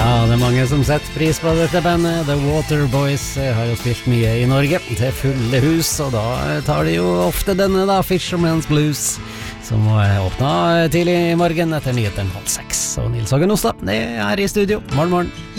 Ja, det mange som setter pris på dette bandet. The Waterboys har jo spilt mye i Norge til fulle hus, og da tar de jo ofte denne da, Fisherman's Blues, som åpna tidlig i morgen etter nyheten 5:30. Og Nils Hagen Ostad, det er i studio. Morgen, morgen.